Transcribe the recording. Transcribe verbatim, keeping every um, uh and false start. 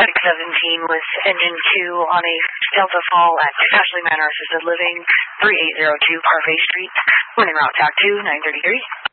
Sonic seventeen with engine two on a Delta Fall at Ashley Manor Assisted Living, three eight zero two Parfait Street. Running route T A C two, nine thirty-three.